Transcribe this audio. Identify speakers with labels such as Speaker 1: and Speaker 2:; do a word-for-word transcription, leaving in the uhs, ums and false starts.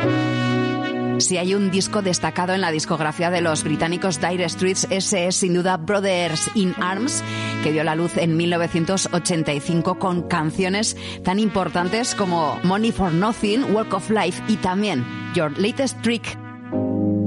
Speaker 1: Si hay un disco destacado en la discografía de los británicos Dire Straits, ese es sin duda Brothers in Arms, que dio la luz en mil novecientos ochenta y cinco con canciones tan importantes como Money for Nothing, Walk of Life y también Your Latest Trick.